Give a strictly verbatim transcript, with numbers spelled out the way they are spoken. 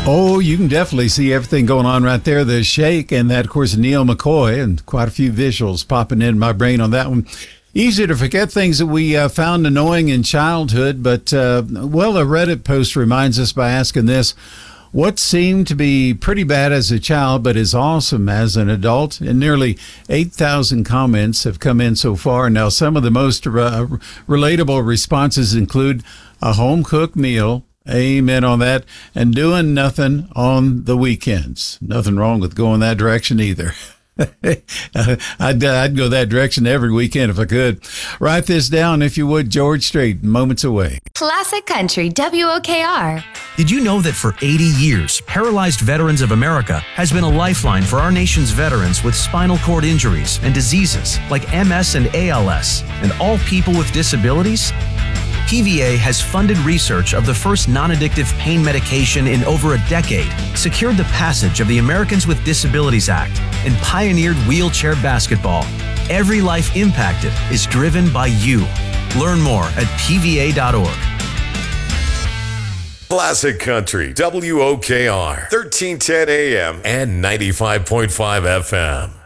Oh, you can definitely see everything going on right there. The Shake and that, of course, Neil McCoy, and quite a few visuals popping in my brain on that one. Easy to forget things that we uh, found annoying in childhood, but, uh, well, a Reddit post reminds us by asking this: what seemed to be pretty bad as a child but is awesome as an adult? And nearly eight thousand comments have come in so far. Now, some of the most uh, relatable responses include a home-cooked meal. Amen on that. And doing nothing on the weekends. Nothing wrong with going that direction either. I'd, I'd go that direction every weekend if I could. Write this down, if you would. George Strait, moments away. Classic Country, W O K R. Did you know that for eighty years, Paralyzed Veterans of America has been a lifeline for our nation's veterans with spinal cord injuries and diseases like M S and A L S, and all people with disabilities? P V A has funded research of the first non-addictive pain medication in over a decade, secured the passage of the Americans with Disabilities Act, and pioneered wheelchair basketball. Every life impacted is driven by you. Learn more at P V A dot org. Classic Country, W O K R, thirteen ten A M and ninety-five point five F M.